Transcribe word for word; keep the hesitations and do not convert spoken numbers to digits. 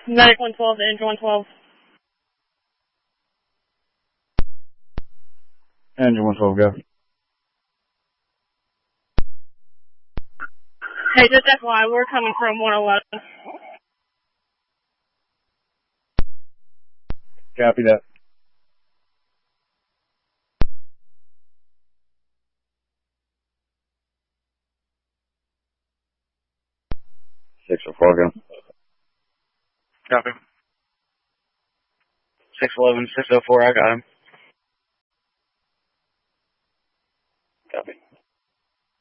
Medic one twelve to engine one twelve. Engine one twelve, go. Hey, just F Y I, we're coming from one eleven. Copy that. six oh four, go. Copy. six eleven, six oh four, I got him.